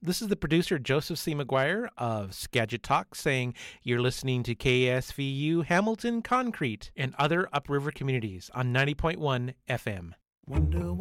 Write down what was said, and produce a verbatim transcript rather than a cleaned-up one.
This is the producer, Joseph C. McGuire of Skagit Talk, saying you're listening to K S V U Hamilton Concrete and other upriver communities on ninety point one F M. Wonder